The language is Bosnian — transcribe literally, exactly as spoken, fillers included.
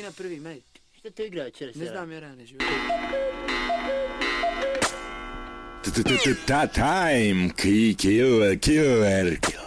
ja prvi, mej. Šta te igra večeras? Ne znam ja rane život. Time, killer, killer.